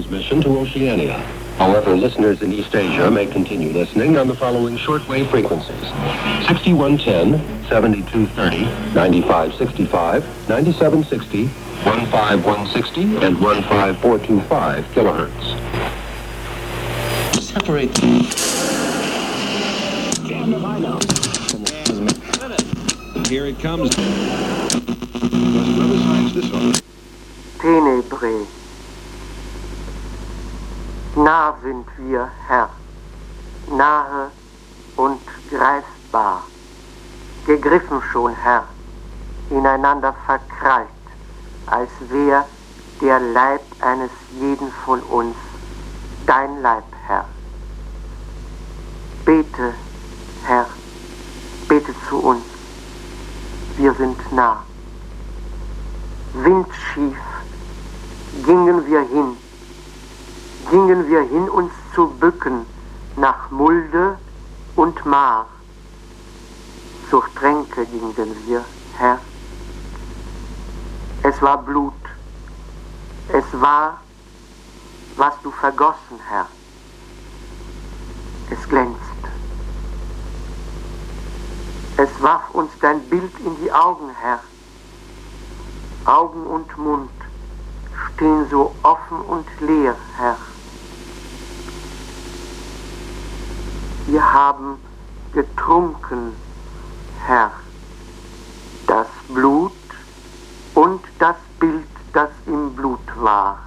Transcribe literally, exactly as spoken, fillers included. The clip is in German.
transmission to Oceania. However, listeners in East Asia may continue listening on the following shortwave frequencies: sixty-one ten, seventy-two thirty, ninety-five sixty-five, ninety-seven sixty, fifteen sixty, and fifteen four twenty-five kilohertz. Separate them. Here it comes. Tenebrae. Nah sind wir, Herr, nahe und greifbar, gegriffen schon, Herr, ineinander verkrallt, als wär der Leib eines jeden von uns dein Leib, Herr. Bete, Herr, bete zu uns, wir sind nah. Windschief gingen wir hin, gingen wir hin, uns zu bücken nach Mulde und Maar. Zur Tränke gingen wir, Herr. Es war Blut, es war, was du vergossen, Herr. Es glänzt. Es warf uns dein Bild in die Augen, Herr. Augen und Mund stehen so offen und leer, Herr. Wir haben getrunken, Herr, das Blut und das Bild, das im Blut war.